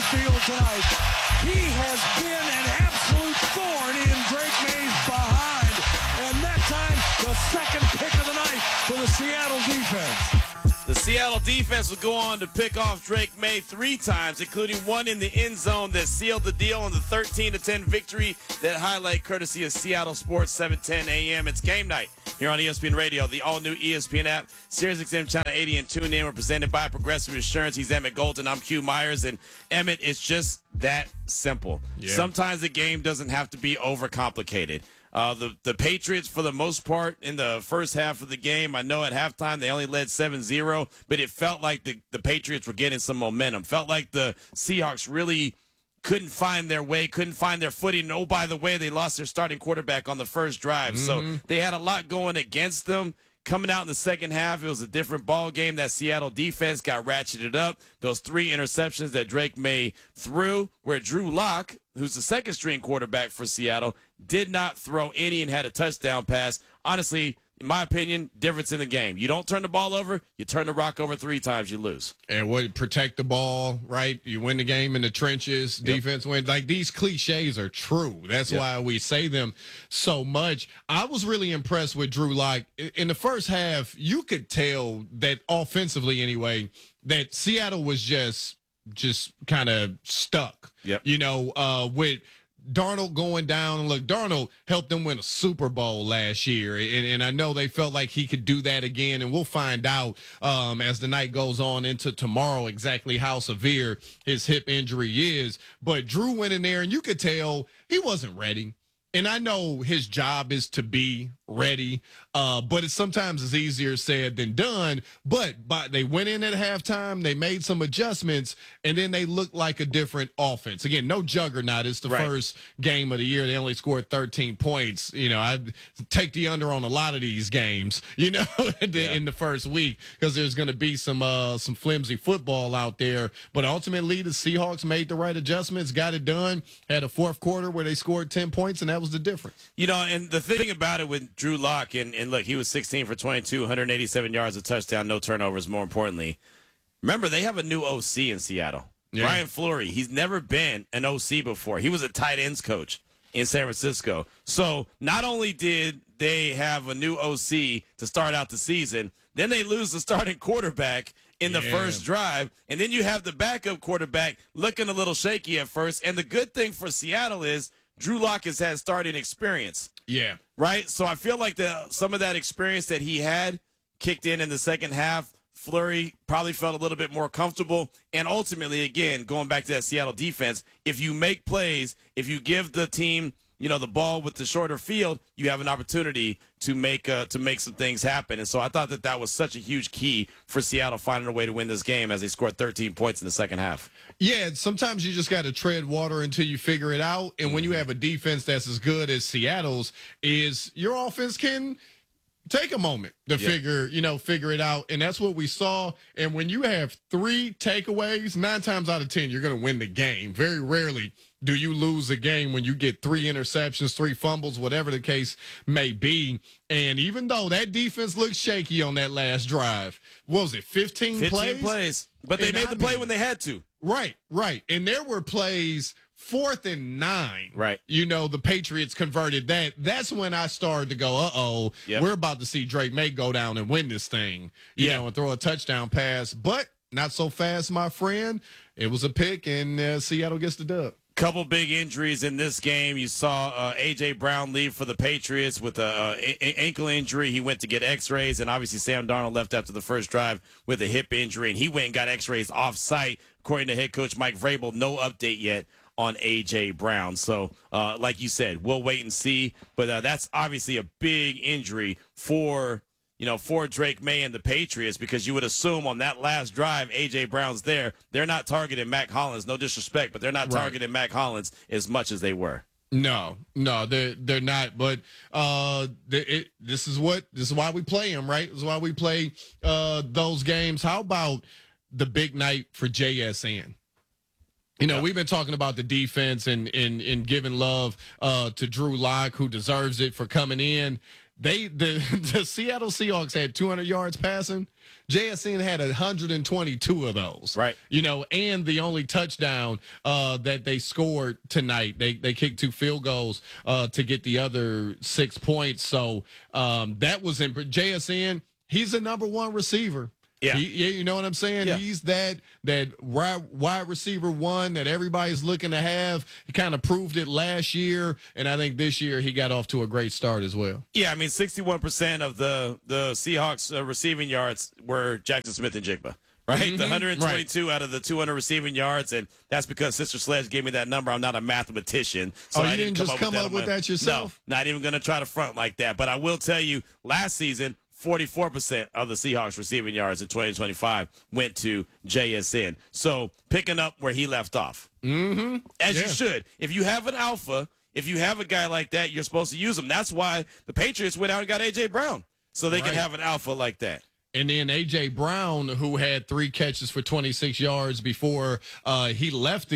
field tonight. He has been an absolute thorn in Drake May's behind. And that time, the second pick of the night for the Seattle defense. The Seattle defense would go on to pick off Drake May 3 times, including one in the end zone that sealed the deal on the 13-10 victory. That highlight courtesy of Seattle Sports, 7:10 a.m. It's game night here on ESPN Radio, the all-new ESPN app, SiriusXM Channel 80 and tune in. We're presented by Progressive Insurance. He's Emmett Golden. I'm Q Myers. And Emmett, it's just that simple. Yeah. Sometimes the game doesn't have to be overcomplicated. The Patriots, for the most part, in the first half of the game, I know at halftime they only led 7-0, but it felt like the Patriots were getting some momentum. Felt like the Seahawks really couldn't find their way, couldn't find their footing. And, oh, by the way, they lost their starting quarterback on the first drive. So they had a lot going against them. Coming out in the second half, it was a different ball game. That Seattle defense got ratcheted up. Those 3 interceptions that Drake May threw, where Drew Lock, who's the second-string quarterback for Seattle, did not throw any and had a touchdown pass. Honestly, in my opinion, difference in the game. You don't turn the ball over, you turn the rock over 3 times, you lose. And what, protect the ball, right? You win the game in the trenches, defense wins. Like, these cliches are true. That's why we say them so much. I was really impressed with Drew Lock. In the first half, you could tell that offensively anyway, that Seattle was just kind of stuck. You know, with Darnold going down. Look, Darnold helped them win a Super Bowl last year, and I know they felt like he could do that again, and we'll find out as the night goes on into tomorrow exactly how severe his hip injury is. But Drew went in there, and you could tell he wasn't ready. And I know his job is to be ready, but sometimes it's easier said than done. But they went in at halftime, they made some adjustments, and then they looked like a different offense. Again, no juggernaut. It's the first game of the year. They only scored 13 points. You know, I take the under on a lot of these games, you know, in the first week, because there's going to be some flimsy football out there. But ultimately, the Seahawks made the right adjustments, got it done, had a fourth quarter where they scored 10 points, and that was the difference. You know, and the thing about it with Drew Lock, and look, he was 16 for 22, 187 yards, a touchdown, no turnovers, more importantly. Remember, they have a new OC in Seattle. Brian Fleury. He's never been an OC before. He was a tight ends coach in San Francisco. So not only did they have a new OC to start out the season, then they lose the starting quarterback in the first drive, and then you have the backup quarterback looking a little shaky at first. And the good thing for Seattle is Drew Lock has had starting experience. Yeah. Right? So I feel like some of that experience that he had kicked in the second half. Fleury probably felt a little bit more comfortable. And ultimately, again, going back to that Seattle defense, if you make plays, if you give the team, you know, the ball with the shorter field, you have an opportunity to make some things happen. And so I thought that was such a huge key for Seattle finding a way to win this game as they scored 13 points in the second half. Yeah, sometimes you just got to tread water until you figure it out. And when you have a defense that's as good as Seattle's, is your offense can take a moment to figure it out. And that's what we saw. And when you have 3 takeaways, 9 times out of 10, you're going to win the game. Very rarely do you lose a game when you get 3 interceptions, 3 fumbles, whatever the case may be. And even though that defense looked shaky on that last drive, what was it, 15 plays? But they made the play when they had to. Right. And there were plays 4th and 9. Right. You know, the Patriots converted that. That's when I started to go, we're about to see Drake May go down and win this thing, you know, and throw a touchdown pass. But not so fast, my friend. It was a pick, and Seattle gets the dub. Couple big injuries in this game. You saw A.J. Brown leave for the Patriots with an ankle injury. He went to get x-rays, and obviously Sam Darnold left after the first drive with a hip injury, and he went and got x-rays off-site. According to head coach Mike Vrabel, no update yet on A.J. Brown. So, like you said, we'll wait and see. But that's obviously a big injury for Drake May and the Patriots, because you would assume on that last drive, A.J. Brown's there. They're not targeting Mac Hollins. No disrespect, but they're not targeting Mac Hollins as much as they were. No, they're not. But this is why we play them, right? This is why we play those games. How about the big night for JSN? You know, we've been talking about the defense and giving love to Drew Lock, who deserves it for coming in. the Seattle Seahawks had 200 yards passing. JSN had 122 of those. Right. And the only touchdown that they scored tonight, they kicked 2 field goals to get the other 6 points. So that was in JSN. He's the number 1 receiver. Yeah. You know what I'm saying? Yeah. He's that wide receiver 1 that everybody's looking to have. He kind of proved it last year, and I think this year he got off to a great start as well. Yeah, I mean, 61% of the Seahawks receiving yards were Jackson Smith and Jigba, right? Mm-hmm. The 122 out of the 200 receiving yards, and that's because Sister Sledge gave me that number. I'm not a mathematician. So you didn't just come up with that yourself? No, not even going to try to front like that. But I will tell you, last season, 44% of the Seahawks receiving yards in 2025 went to JSN. So picking up where he left off. Mm-hmm. As you should. If you have an alpha, if you have a guy like that, you're supposed to use him. That's why the Patriots went out and got A.J. Brown, so they can have an alpha like that. And then A.J. Brown, who had 3 catches for 26 yards before he left the